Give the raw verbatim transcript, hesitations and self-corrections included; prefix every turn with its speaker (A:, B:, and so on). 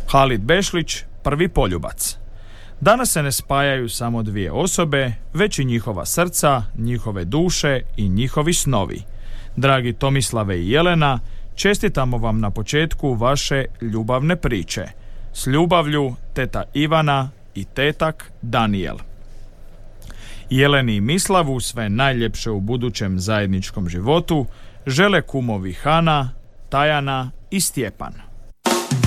A: Halid Bešlić, prvi poljubac. Danas se ne spajaju samo dvije osobe, već i njihova srca, njihove duše i njihovi snovi. Dragi Tomislave i Jelena, čestitamo vam na početku vaše ljubavne priče. S ljubavlju, teta Ivana i tetak Danijel. Jeleni i Mislavu sve najljepše u budućem zajedničkom životu žele kumovi Hana, Tajana i Stjepan.